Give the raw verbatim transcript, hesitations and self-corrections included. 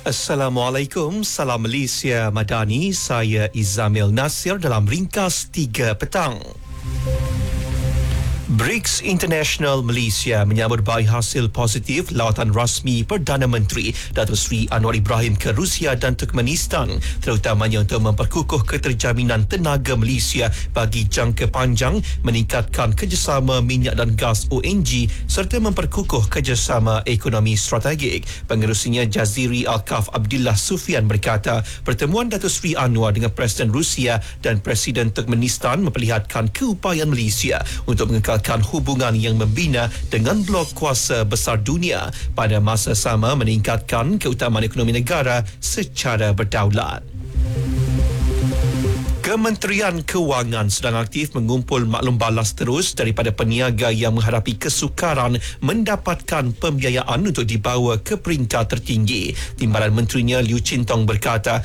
Assalamualaikum, salam Malaysia Madani, saya Izamil Nasir dalam ringkas tiga petang. BRICS International Malaysia menyambut baik hasil positif lawatan rasmi Perdana Menteri Datuk Seri Anwar Ibrahim ke Rusia dan Turkmenistan, terutamanya untuk memperkukuh keterjaminan tenaga Malaysia bagi jangka panjang, meningkatkan kerjasama minyak dan gas O N G serta memperkukuh kerjasama ekonomi strategik. Pengerusinya Jaziri Al-Kaf Abdullah Sufian berkata, pertemuan Datuk Seri Anwar dengan Presiden Rusia dan Presiden Turkmenistan memperlihatkan keupayaan Malaysia untuk mengekalkan hubungan yang membina dengan blok kuasa besar dunia, pada masa sama meningkatkan keutamaan ekonomi negara secara berdaulat. Kementerian Kewangan sedang aktif mengumpul maklum balas terus daripada peniaga yang menghadapi kesukaran mendapatkan pembiayaan untuk dibawa ke peringkat tertinggi. Timbalan Menterinya Liu Chin Tong berkata,